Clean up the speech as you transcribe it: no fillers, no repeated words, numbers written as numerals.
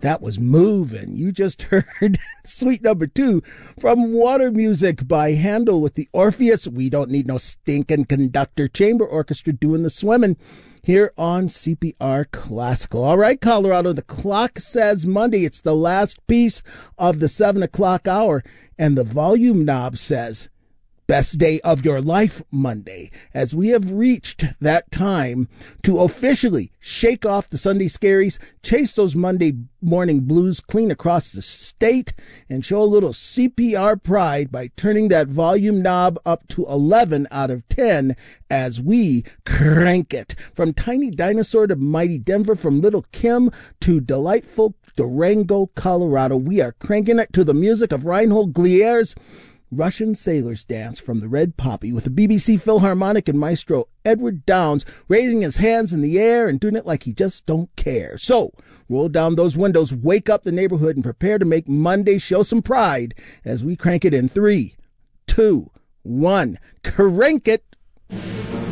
That was Movin'. You just heard Suite Number 2 from Water Music by Handel with the Orpheus. We don't need no stinking conductor. Chamber Orchestra doing the swimming here on CPR Classical. All right, Colorado, the clock says Monday. It's the last piece of the 7 o'clock hour, and the volume knob says best day of your life Monday, as we have reached that time to officially shake off the Sunday scaries, chase those Monday morning blues clean across the state, and show a little CPR pride by turning that volume knob up to 11 out of 10 as we crank it. From Tiny Dinosaur to Mighty Denver, from Little Kim to delightful Durango, Colorado, we are cranking it to the music of Reinhold Glier's Russian Sailor's Dance from the Red Poppy, with the BBC Philharmonic and maestro Edward Downes raising his hands in the air and doing it like he just don't care. So, roll down those windows, wake up the neighborhood, and prepare to make Monday show some pride as we crank it in 3, 2, 1. Crank it!